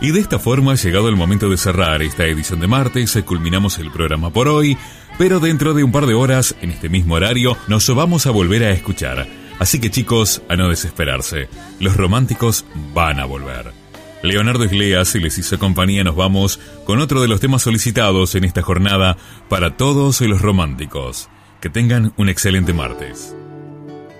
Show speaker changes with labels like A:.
A: Y de esta forma ha llegado el momento de cerrar esta edición de martes, culminamos el programa por hoy, pero dentro de un par de horas, en este mismo horario, nos vamos a volver a escuchar. Así que chicos, a no desesperarse, los románticos van a volver. Leonardo Iglesias les hizo compañía, nos vamos con otro de los temas solicitados en esta jornada para todos los románticos. Que tengan un excelente martes.